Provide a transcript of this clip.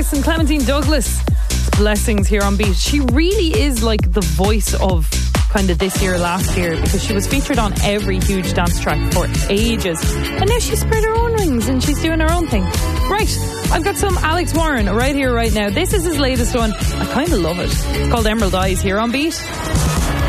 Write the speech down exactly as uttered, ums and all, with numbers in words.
Davis and Clementine Douglas. Blessings here on Beat. She really is like the voice of kind of this year, last year, because she was featured on every huge dance track for ages, and now she's spread her own wings and she's doing her own thing. Right, I've got some Alex Warren right here, right now. This is his latest one. I kind of love it. It's called Emerald Eyes here on Beat.